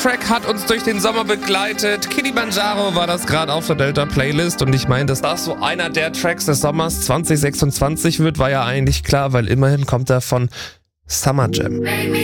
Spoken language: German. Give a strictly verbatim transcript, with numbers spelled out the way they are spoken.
Track hat uns durch den Sommer begleitet. Kilimanjaro war das gerade auf der Delta-Playlist und ich meine, dass das so einer der Tracks des Sommers zwanzig sechsundzwanzig wird, war ja eigentlich klar, weil immerhin kommt er von Summer Jam.